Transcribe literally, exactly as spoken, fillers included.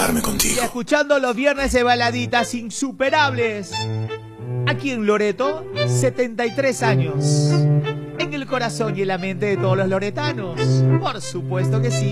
casarme contigo. Y escuchando los viernes de baladitas insuperables. Aquí en Loreto, setenta y tres años. En el corazón y en la mente de todos los loretanos. Por supuesto que sí.